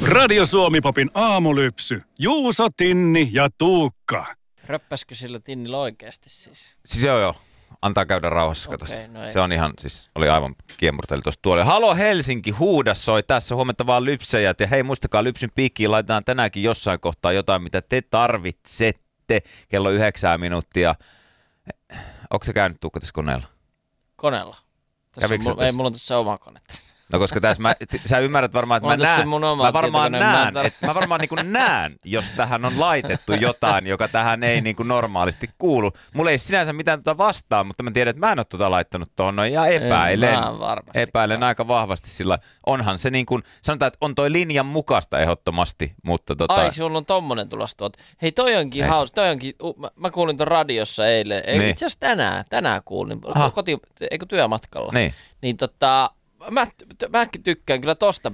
Radio Suomi-popin aamulypsy. Juuso, Tinni ja Tuukka. Röppäskö sillä Tinnillä oikeasti siis? Siis joo. Antaa käydä rauhassa, katos. No se on ihan, siis oli aivan kiemurteli tuossa tuolla. Halo Helsinki, huudas soi tässä, huomenta vaan lypsäjät. Ja hei, muistakaa lypsyn piikkiin, laitetaan tänäänkin jossain kohtaa jotain, mitä te tarvitsette. Kello 9 minuuttia. Onko se käynyt Tuukka tässä koneella? Koneella? Ei, mulla on tässä oma konetta. No koska tässä sä ymmärrät varmaan, että mä varmaan niin kuin näen, jos tähän on laitettu jotain, joka tähän ei niin kuin normaalisti kuulu. Mulla ei sinänsä mitään vastaan, mutta mä tiedän, että mä en ole tuota laittanut tuohon noin ja epäilen aika vahvasti, sillä onhan se niin kuin, sanotaan, että on toi linjan mukaista ehdottomasti, mutta Ai, sulla on tommonen tulossa tuot. Hei, toi onkin hauska, mä kuulin ton radiossa eilen, niin. Itse asiassa tänään kuulin, työmatkalla. Niin Mä tykkään kyllä tosta